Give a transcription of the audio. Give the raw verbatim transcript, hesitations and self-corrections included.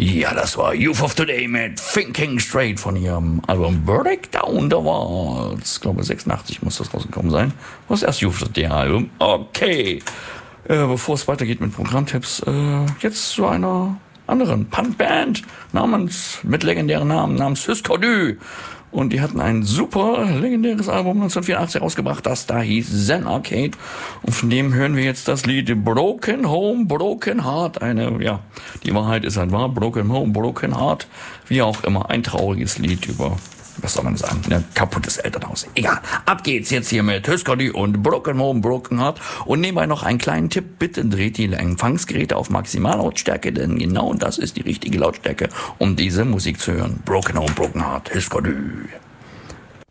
Ja, das war Youth of Today mit Thinking Straight von ihrem Album Breakdown the Walls. Ich glaube, sechsundachtzig muss das rausgekommen sein. Was ist erst Youth of Today Album? Okay. Äh, bevor es weitergeht mit Programmtipps, äh, jetzt zu einer anderen Punkband namens, mit legendären Namen, namens Husker Du. Und die hatten ein super legendäres Album neunzehnhundertvierundachtzig rausgebracht, das da hieß Zen Arcade. Und von dem hören wir jetzt das Lied Broken Home, Broken Heart. Eine, ja, die Wahrheit ist halt wahr. Broken Home, Broken Heart. Wie auch immer, ein trauriges Lied über, was soll man sagen, ein kaputtes Elternhaus. Egal, ab geht's jetzt hier mit Husker Du und Broken Home, Broken Heart. Und nebenbei noch einen kleinen Tipp, bitte dreht die Empfangsgeräte auf Maximallautstärke, denn genau das ist die richtige Lautstärke, um diese Musik zu hören. Broken Home, Broken Heart, Husker Du.